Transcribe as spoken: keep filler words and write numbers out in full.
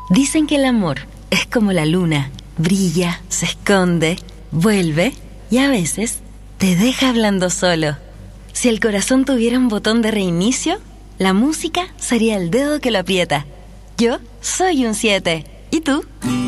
Dicen que el amor es como la luna, brilla, se esconde, vuelve y a veces te deja hablando solo. Si el corazón tuviera un botón de reinicio, la música sería el dedo que lo aprieta. Yo soy un siete. ¿Y tú?